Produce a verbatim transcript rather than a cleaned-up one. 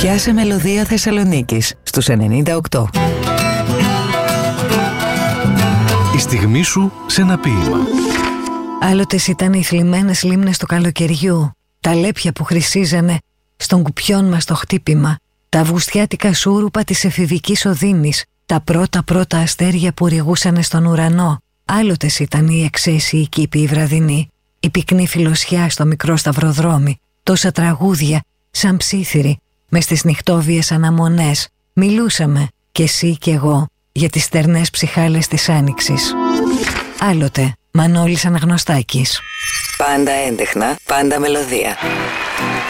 Πιάσε μελωδία Θεσσαλονίκης στους ενενήντα οκτώ. Η στιγμή σου σε ένα ποίημα. Άλλοτες ήταν οι θλιμμένες λίμνες του καλοκαιριού, τα λέπια που χρυσίζανε στον κουπιόν μας το χτύπημα, τα αυγουστιάτικα σούρουπα της εφηβικής οδύνης, τα πρώτα πρώτα αστέρια που ρηγούσανε στον ουρανό. Άλλοτες ήταν οι εξαίσιοι κήποι οι βραδινοί, η πυκνή φιλοσιά στο μικρό σταυροδρόμι, τόσα τραγούδια σαν ψήθυροι μες στις νυχτόβιες αναμονές. Μιλούσαμε κι εσύ κι εγώ για τις στερνές ψυχάλες της άνοιξης. Άλλοτε Μανώλης Αναγνωστάκης. Πάντα έντεχνα, πάντα μελωδία.